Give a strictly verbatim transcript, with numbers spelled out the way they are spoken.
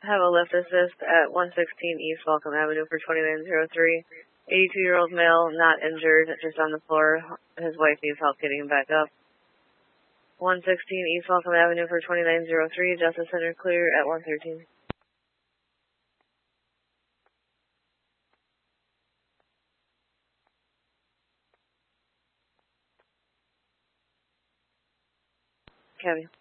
Have a lift assist at one sixteen East Welcome Avenue for twenty-nine oh three. eighty-two-year-old male, not injured, just on the floor. His wife needs help getting him back up. one sixteen East Welcome Avenue for twenty-nine oh three. Justice Center clear at one thirteen. Cabby.